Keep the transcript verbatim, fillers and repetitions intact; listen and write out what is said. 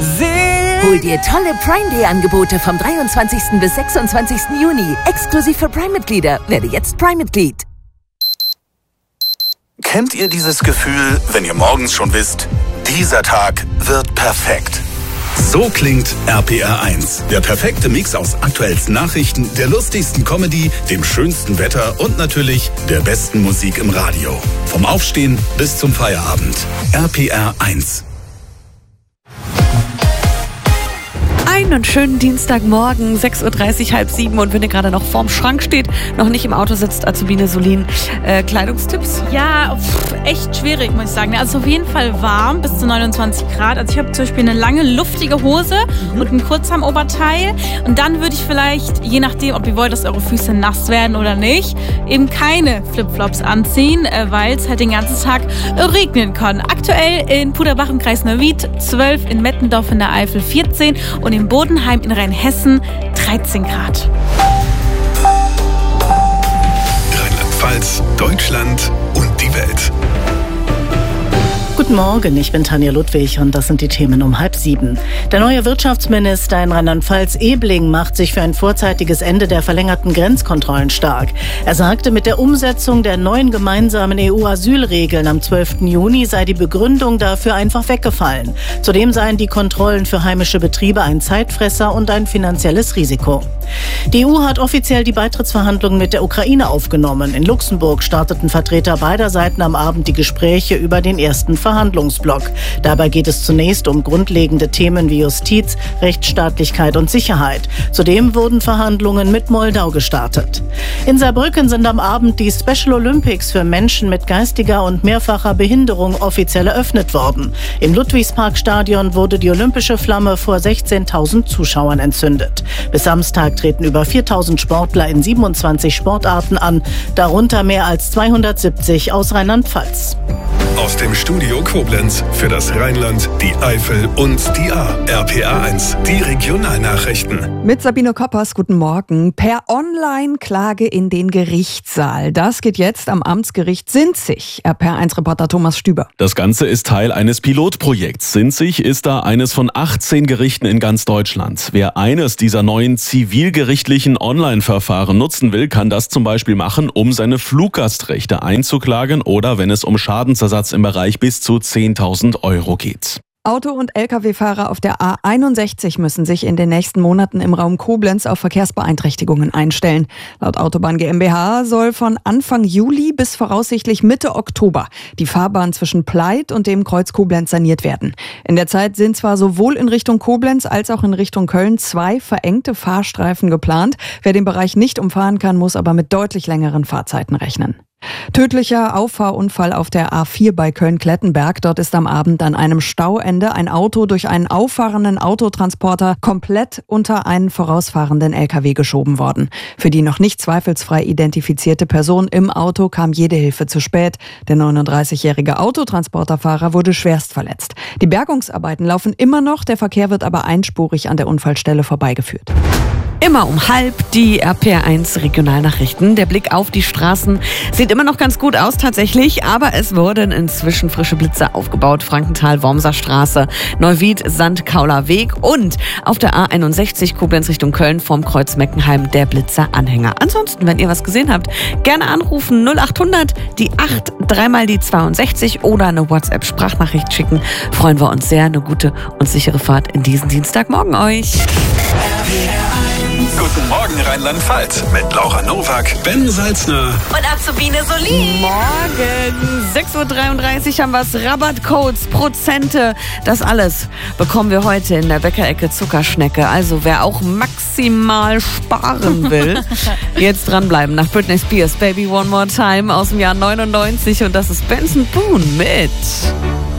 Hol dir tolle Prime Day Angebote vom dreiundzwanzigsten bis sechsundzwanzigsten Juni. Exklusiv für Prime-Mitglieder. Werde jetzt Prime-Mitglied. Kennt ihr dieses Gefühl, wenn ihr morgens schon wisst, dieser Tag wird perfekt? So klingt R P R eins. Der perfekte Mix aus aktuellsten Nachrichten, der lustigsten Comedy, dem schönsten Wetter und natürlich der besten Musik im Radio. Vom Aufstehen bis zum Feierabend. R P R eins. Einen schönen Dienstagmorgen, sechs Uhr dreißig, halb sieben. Und wenn ihr gerade noch vorm Schrank steht, noch nicht im Auto sitzt, Azubine Solin, äh, Kleidungstipps? Ja, pff, echt schwierig, muss ich sagen. Also auf jeden Fall warm, bis zu neunundzwanzig Grad. Also ich habe zum Beispiel eine lange, luftige Hose mhm. und ein Kurzarmoberteil. Und dann würde ich vielleicht, je nachdem, ob ihr wollt, dass eure Füße nass werden oder nicht, eben keine Flipflops anziehen, äh, weil es halt den ganzen Tag regnen kann. Aktuell in Puderbach im Kreis Neuwied zwölf, in Mettendorf in der Eifel vierzehn und in Bodenheim in Rheinhessen dreizehn Grad. Rheinland-Pfalz, Deutschland und die Welt. Guten Morgen, ich bin Tanja Ludwig und das sind die Themen um halb sieben. Der neue Wirtschaftsminister in Rheinland-Pfalz, Ebling, macht sich für ein vorzeitiges Ende der verlängerten Grenzkontrollen stark. Er sagte, mit der Umsetzung der neuen gemeinsamen E U-Asylregeln am zwölften Juni sei die Begründung dafür einfach weggefallen. Zudem seien die Kontrollen für heimische Betriebe ein Zeitfresser und ein finanzielles Risiko. Die E U hat offiziell die Beitrittsverhandlungen mit der Ukraine aufgenommen. In Luxemburg starteten Vertreter beider Seiten am Abend die Gespräche über den ersten Verhandlungsblock. Dabei geht es zunächst um grundlegende Themen wie Justiz, Rechtsstaatlichkeit und Sicherheit. Zudem wurden Verhandlungen mit Moldau gestartet. In Saarbrücken sind am Abend die Special Olympics für Menschen mit geistiger und mehrfacher Behinderung offiziell eröffnet worden. Im Ludwigsparkstadion wurde die olympische Flamme vor sechzehntausend Zuschauern entzündet. Bis Samstag treten über viertausend Sportler in siebenundzwanzig Sportarten an, darunter mehr als zweihundertsiebzig aus Rheinland-Pfalz. Aus dem Studio Koblenz für das Rheinland, die Eifel und die A. R P R eins, die Regionalnachrichten. Mit Sabine Koppers, guten Morgen. Per Online-Klage in den Gerichtssaal. Das geht jetzt am Amtsgericht Sinzig. R P R eins-Reporter Thomas Stüber. Das Ganze ist Teil eines Pilotprojekts. Sinzig ist da eines von achtzehn Gerichten in ganz Deutschland. Wer eines dieser neuen zivilgerichtlichen Online-Verfahren nutzen will, kann das zum Beispiel machen, um seine Fluggastrechte einzuklagen oder wenn es um Schadensersatz im Bereich bis zu zehntausend Euro geht. Auto- und L K W-Fahrer auf der A einundsechzig müssen sich in den nächsten Monaten im Raum Koblenz auf Verkehrsbeeinträchtigungen einstellen. Laut Autobahn GmbH soll von Anfang Juli bis voraussichtlich Mitte Oktober die Fahrbahn zwischen Pleit und dem Kreuz Koblenz saniert werden. In der Zeit sind zwar sowohl in Richtung Koblenz als auch in Richtung Köln zwei verengte Fahrstreifen geplant. Wer den Bereich nicht umfahren kann, muss aber mit deutlich längeren Fahrzeiten rechnen. Tödlicher Auffahrunfall auf der A vier bei Köln-Klettenberg. Dort ist am Abend an einem Stauende ein Auto durch einen auffahrenden Autotransporter komplett unter einen vorausfahrenden L K W geschoben worden. Für die noch nicht zweifelsfrei identifizierte Person im Auto kam jede Hilfe zu spät. Der neununddreißigjährige Autotransporterfahrer wurde schwerst verletzt. Die Bergungsarbeiten laufen immer noch, der Verkehr wird aber einspurig an der Unfallstelle vorbeigeführt. Immer um halb die R P R eins Regionalnachrichten. Der Blick auf die Straßen sieht immer noch ganz gut aus tatsächlich, aber es wurden inzwischen frische Blitze aufgebaut. Frankenthal-Wormser Straße, Neuwied-Sandkauler Weg und auf der A einundsechzig Koblenz Richtung Köln vom Kreuz Meckenheim der Blitzer-Anhänger. Ansonsten, wenn ihr was gesehen habt, gerne anrufen null achthundert, die acht, dreimal die zweiundsechzig oder eine WhatsApp-Sprachnachricht schicken. Freuen wir uns sehr. Eine gute und sichere Fahrt in diesen Dienstagmorgen euch. Guten Morgen Rheinland-Pfalz mit Laura Nowak, Ben Salzner und Azubine Solin. Morgen, sechs Uhr dreiunddreißig haben wir es. Rabattcodes, Prozente, das alles bekommen wir heute in der Bäckerecke Zuckerschnecke. Also wer auch maximal sparen will, jetzt dranbleiben. Nach Britney Spears, Baby One More Time aus dem Jahr neunundneunzig und das ist Benson Boone mit